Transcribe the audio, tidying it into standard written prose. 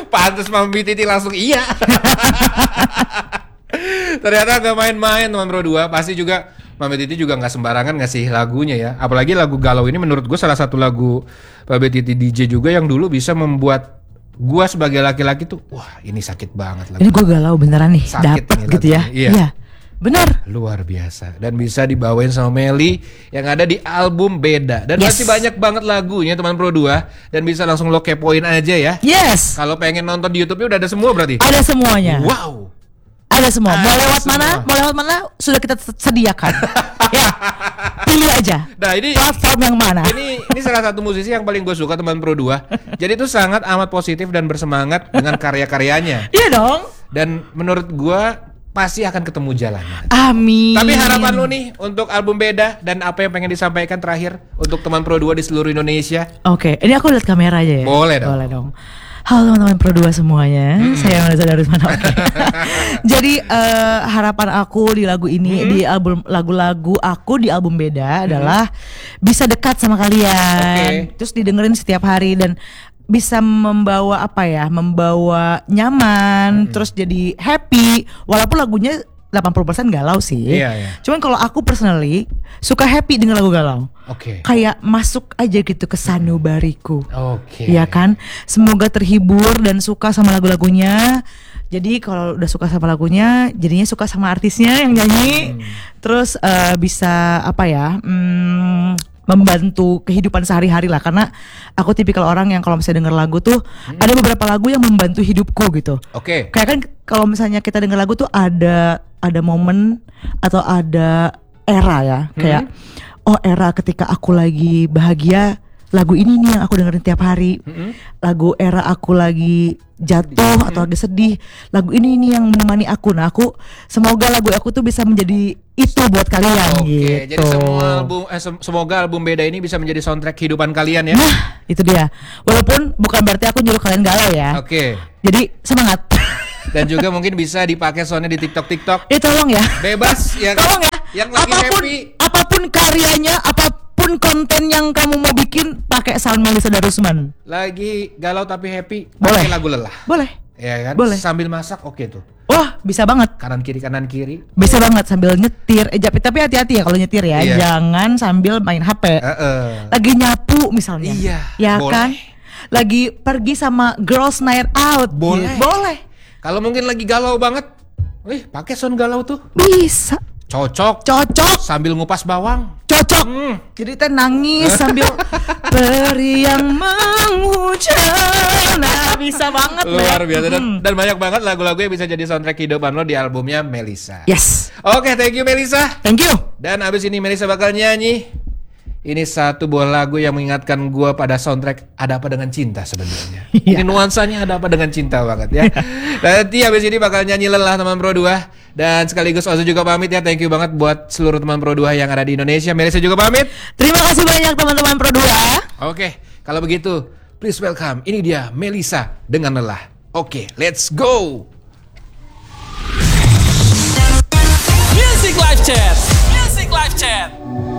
Pantes Mami Titi langsung iya. Ternyata gak main-main teman Pro 2. Pasti juga Mami Titi juga gak sembarangan ngasih lagunya ya. Apalagi lagu Galau ini menurut gue salah satu lagu Mami Titi DJ juga yang dulu bisa membuat gue sebagai laki-laki tuh, wah ini sakit banget lagu. Ini gue galau beneran nih, Sakit dapet nih gitu ya. lagunya. Iya. Bener. Luar biasa. Dan bisa dibawain sama Meli yang ada di album Beda. Dan masih banyak banget lagunya teman Pro 2. Dan bisa langsung lo kepoin aja ya. Yes. Kalau pengen nonton di YouTube-nya udah ada semua berarti? Ada semuanya. Wow. Ada semua. Mau Ada lewat semua. mana? Mau lewat mana? Sudah kita sediakan. Ya. Pilih aja. Nah ini Platform yang mana? ini salah satu musisi yang paling gue suka teman Pro 2. Jadi itu sangat amat positif dan bersemangat dengan karya-karyanya. Iya dong. Dan menurut gue pasti akan ketemu jalannya. Amin. Tapi harapan lu nih untuk album Beda dan apa yang pengen disampaikan terakhir untuk teman Pro 2 di seluruh Indonesia? Oke, ini aku lihat kamera aja ya. Boleh dong. Boleh dong. Halo teman-teman Pro 2 semuanya. Saya Melisa Darusman. Oke. Jadi harapan aku di lagu ini di album lagu-lagu aku di album Beda adalah bisa dekat sama kalian. Terus didengerin setiap hari dan bisa membawa apa ya? Membawa nyaman, terus jadi happy walaupun lagunya 80% galau sih. Iya. Cuman kalau aku personally suka happy dengan lagu galau. Oke. Kayak masuk aja gitu ke sanubariku. Oke. Iya kan? Semoga terhibur dan suka sama lagu-lagunya. Jadi kalau udah suka sama lagunya, jadinya suka sama artisnya yang nyanyi. Terus bisa apa ya? Membantu kehidupan sehari-hari lah, karena aku tipikal orang yang kalau misalnya denger lagu tuh ada beberapa lagu yang membantu hidupku gitu. Oke. Kayak kan kalau misalnya kita denger lagu tuh ada momen atau ada era ya, kayak oh era ketika aku lagi bahagia, lagu ini nih yang aku dengerin tiap hari. Lagu era aku lagi jatuh atau lagi sedih, lagu ini nih yang menemani aku. Nah aku semoga lagu aku tuh bisa menjadi itu buat kalian gitu. Jadi semoga album Beda ini bisa menjadi soundtrack kehidupan kalian ya. Nah itu dia. Walaupun bukan berarti aku nyuruh kalian galau ya. Oke. Jadi semangat. Dan juga mungkin bisa dipakai soundnya di TikTok. Tolong ya. Bebas ya. Tolong ya. Yang lagi happy. Apapun karyanya, apapun konten yang kamu mau bikin, pakai sound Melisa Darusman. Lagi galau tapi happy, Boleh. pakai lagu lelah. Boleh. Ya kan? Boleh. Sambil masak oke tuh. Wah bisa banget. Kanan kiri. Bisa banget sambil nyetir. Tapi hati-hati ya kalau nyetir ya. Iya. Jangan sambil main HP. Lagi nyapu misalnya. Iya. Ya boleh. kan? Lagi pergi sama girls night out. Boleh. Boleh. Kalau mungkin lagi galau banget, pakai sound galau tuh. Bisa. Cocok. Sambil ngupas bawang. Cocok. Jadi teh nangis sambil peri yang menghujan. Nah, bisa banget. Luar biasa dan banyak banget lagu-lagu yang bisa jadi soundtrack kehidupan lo di albumnya Melisa. Yes. Oke, thank you Melisa. Thank you. Dan abis ini Melisa bakal nyanyi. Ini satu buah lagu yang mengingatkan gue pada soundtrack Ada Apa Dengan Cinta sebenarnya. Ini nuansanya ada apa dengan cinta banget ya. Nanti abis ini bakal nyanyi Lelah teman Pro 2. Dan sekaligus Ozo juga pamit ya. Thank you banget buat seluruh teman Pro 2 yang ada di Indonesia. Melisa juga pamit. Terima kasih banyak teman-teman Pro 2. Oke, kalau begitu please welcome. Ini dia Melisa dengan Lelah. Oke, let's go. Music Live Chat.